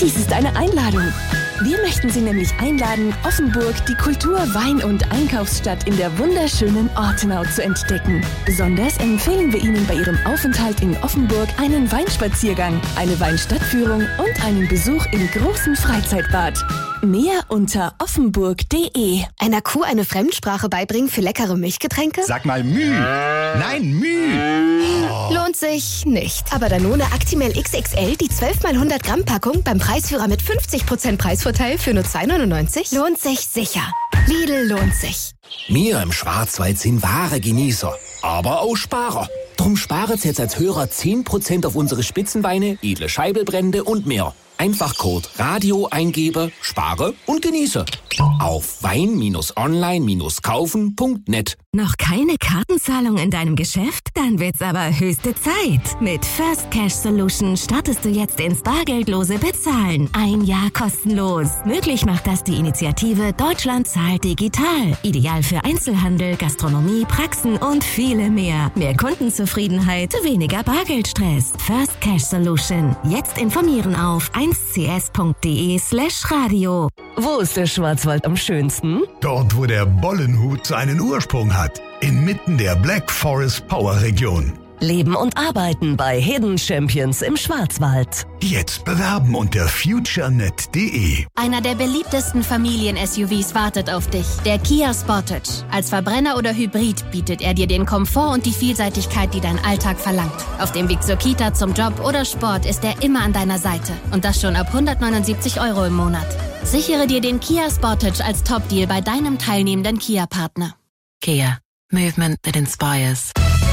Dies ist eine Einladung. Wir möchten Sie nämlich einladen, Offenburg, die Kultur-, Wein- und Einkaufsstadt in der wunderschönen Ortenau zu entdecken. Besonders empfehlen wir Ihnen bei Ihrem Aufenthalt in Offenburg einen Weinspaziergang, eine Weinstadtführung und einen Besuch im großen Freizeitbad. Mehr unter offenburg.de. Einer Kuh eine Fremdsprache beibringen für leckere Milchgetränke? Sag mal Müh. Nein, Müh. Oh. Lohnt sich nicht. Aber Danone Actimel XXL, die 12 x 100 Gramm Packung beim Preisführer mit 50% Preisvorteil für nur 2,99 €, lohnt sich sicher. Lidl lohnt sich. Wir im Schwarzwald sind wahre Genießer, aber auch Sparer. Drum sparet jetzt als Hörer 10% auf unsere Spitzenweine, edle Scheibelbrände und mehr. Einfach Code Radio eingebe, spare und genieße. Auf wein-online-kaufen.net. Noch keine Kartenzahlung in deinem Geschäft? Dann wird's aber höchste Zeit. Mit First Cash Solution startest du jetzt ins bargeldlose Bezahlen. 1 Jahr kostenlos. Möglich macht das die Initiative Deutschland zahlt digital. Ideal für Einzelhandel, Gastronomie, Praxen und viele mehr. Mehr Kundenzufriedenheit, weniger Bargeldstress. First Cash Solution. Jetzt informieren auf 1cs.de/radio. Wo ist der Schwarzwald am schönsten? Dort, wo der Bollenhut seinen Ursprung hat. Inmitten der Black Forest Power Region. Leben und arbeiten bei Hidden Champions im Schwarzwald. Jetzt bewerben unter futurenet.de. Einer der beliebtesten Familien-SUVs wartet auf dich. Der Kia Sportage. Als Verbrenner oder Hybrid bietet er dir den Komfort und die Vielseitigkeit, die dein Alltag verlangt. Auf dem Weg zur Kita, zum Job oder Sport ist er immer an deiner Seite. Und das schon ab 179 € im Monat. Sichere dir den Kia Sportage als Top-Deal bei deinem teilnehmenden Kia-Partner. Kia. Movement that inspires.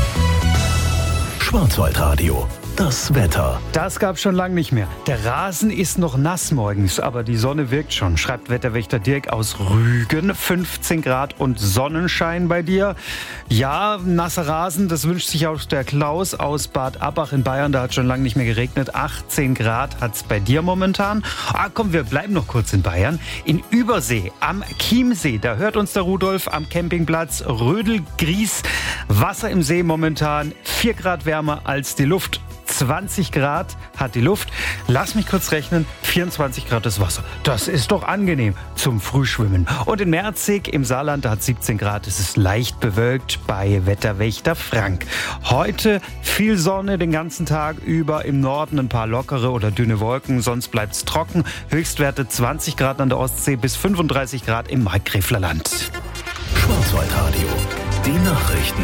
Schwarzwaldradio. Das Wetter. Das gab's schon lange nicht mehr. Der Rasen ist noch nass morgens, aber die Sonne wirkt schon, schreibt Wetterwächter Dirk aus Rügen. 15 Grad und Sonnenschein bei dir. Ja, nasser Rasen, das wünscht sich auch der Klaus aus Bad Abbach in Bayern. Da hat schon lange nicht mehr geregnet. 18 Grad hat's bei dir momentan. Komm, wir bleiben noch kurz in Bayern. In Übersee, am Chiemsee, da hört uns der Rudolf am Campingplatz Rödelgries. Wasser im See momentan 4 Grad wärmer als die Luft. 20 Grad hat die Luft. Lass mich kurz rechnen. 24 Grad das Wasser. Das ist doch angenehm zum Frühschwimmen. Und in Merzig im Saarland, da hat 17 Grad. Es ist leicht bewölkt bei Wetterwächter Frank. Heute viel Sonne den ganzen Tag über. Im Norden ein paar lockere oder dünne Wolken. Sonst bleibt es trocken. Höchstwerte 20 Grad an der Ostsee bis 35 Grad im Markgräflerland. Schwarzwaldradio. Die Nachrichten.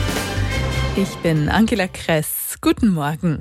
Ich bin Angela Kress. Guten Morgen.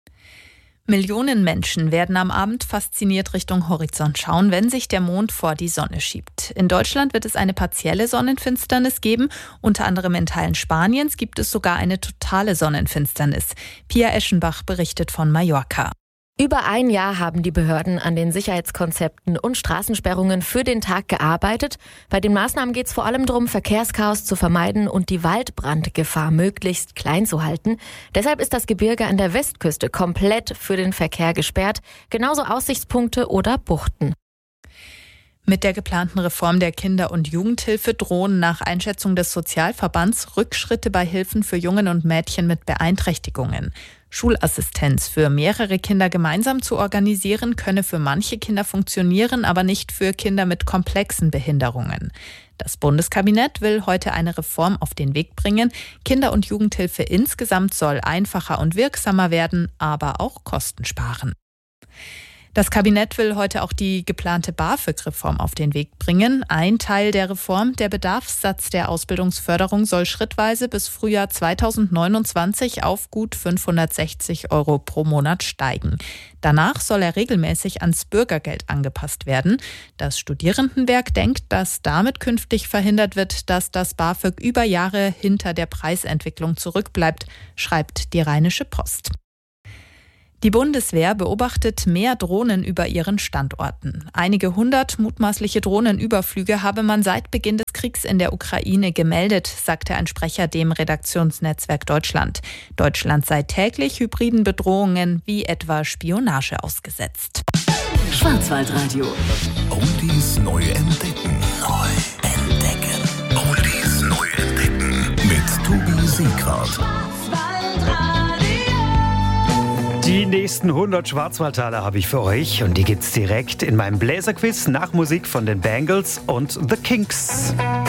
Millionen Menschen werden am Abend fasziniert Richtung Horizont schauen, wenn sich der Mond vor die Sonne schiebt. In Deutschland wird es eine partielle Sonnenfinsternis geben. Unter anderem in Teilen Spaniens gibt es sogar eine totale Sonnenfinsternis. Pia Eschenbach berichtet von Mallorca. Über ein Jahr haben die Behörden an den Sicherheitskonzepten und Straßensperrungen für den Tag gearbeitet. Bei den Maßnahmen geht es vor allem darum, Verkehrschaos zu vermeiden und die Waldbrandgefahr möglichst klein zu halten. Deshalb ist das Gebirge an der Westküste komplett für den Verkehr gesperrt, genauso Aussichtspunkte oder Buchten. Mit der geplanten Reform der Kinder- und Jugendhilfe drohen nach Einschätzung des Sozialverbands Rückschritte bei Hilfen für Jungen und Mädchen mit Beeinträchtigungen. Schulassistenz für mehrere Kinder gemeinsam zu organisieren, könne für manche Kinder funktionieren, aber nicht für Kinder mit komplexen Behinderungen. Das Bundeskabinett will heute eine Reform auf den Weg bringen. Kinder- und Jugendhilfe insgesamt soll einfacher und wirksamer werden, aber auch Kosten sparen. Das Kabinett will heute auch die geplante BAföG-Reform auf den Weg bringen. Ein Teil der Reform, der Bedarfssatz der Ausbildungsförderung, soll schrittweise bis Frühjahr 2029 auf gut 560 € pro Monat steigen. Danach soll er regelmäßig ans Bürgergeld angepasst werden. Das Studierendenwerk denkt, dass damit künftig verhindert wird, dass das BAföG über Jahre hinter der Preisentwicklung zurückbleibt, schreibt die Rheinische Post. Die Bundeswehr beobachtet mehr Drohnen über ihren Standorten. Einige 100 mutmaßliche Drohnenüberflüge habe man seit Beginn des Kriegs in der Ukraine gemeldet, sagte ein Sprecher dem Redaktionsnetzwerk Deutschland. Deutschland sei täglich hybriden Bedrohungen wie etwa Spionage ausgesetzt. Schwarzwaldradio. Oldies neu entdecken. Oldies neu entdecken. Mit Tobi Seegrad. Die nächsten 100 Schwarzwaldtaler habe ich für euch und die gibt's direkt in meinem Bläserquiz nach Musik von den Bangles und The Kinks.